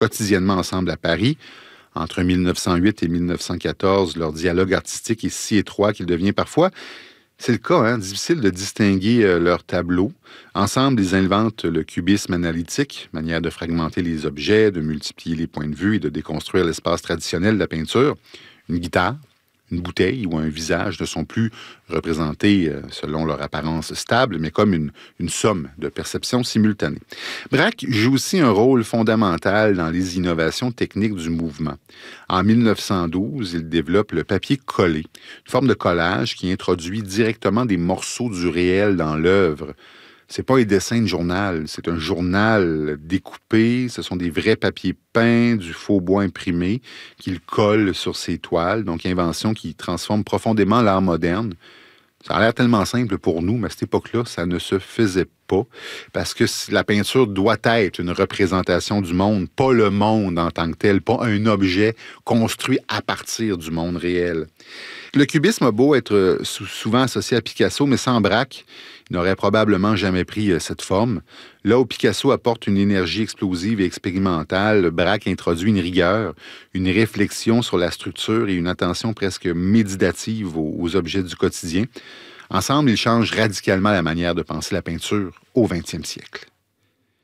quotidiennement ensemble à Paris. Entre 1908 et 1914, leur dialogue artistique est si étroit qu'il devient parfois, c'est le cas, difficile de distinguer leurs tableaux. Ensemble, ils inventent le cubisme analytique, manière de fragmenter les objets, de multiplier les points de vue et de déconstruire l'espace traditionnel de la peinture. Une guitare, une bouteille ou un visage ne sont plus représentés selon leur apparence stable, mais comme une somme de perceptions simultanées. Braque joue aussi un rôle fondamental dans les innovations techniques du mouvement. En 1912, il développe le papier collé, une forme de collage qui introduit directement des morceaux du réel dans l'œuvre. C'est pas un dessin de journal, c'est un journal découpé, ce sont des vrais papiers peints, du faux bois imprimé qu'il colle sur ses toiles, donc invention qui transforme profondément l'art moderne. Ça a l'air tellement simple pour nous, mais à cette époque-là, ça ne se faisait pas, parce que la peinture doit être une représentation du monde, pas le monde en tant que tel, pas un objet construit à partir du monde réel. Le cubisme a beau être souvent associé à Picasso, mais sans Braque, il n'aurait probablement jamais pris cette forme. Là où Picasso apporte une énergie explosive et expérimentale, Braque introduit une rigueur, une réflexion sur la structure et une attention presque méditative aux objets du quotidien. Ensemble, ils changent radicalement la manière de penser la peinture au 20e siècle.